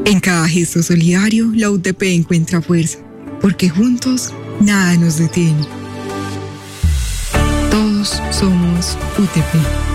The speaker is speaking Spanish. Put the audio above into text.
En cada gesto solidario, la UTP encuentra fuerza, porque juntos nada nos detiene. Todos somos UTP.